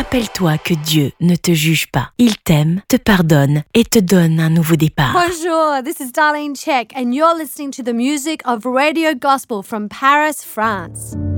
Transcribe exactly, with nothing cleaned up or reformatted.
Rappelle-toi que Dieu ne te juge pas. Il t'aime, te pardonne et te donne un nouveau départ. Bonjour, this is Darlene Check, and you're listening to the music of Radio Gospel from Paris, France.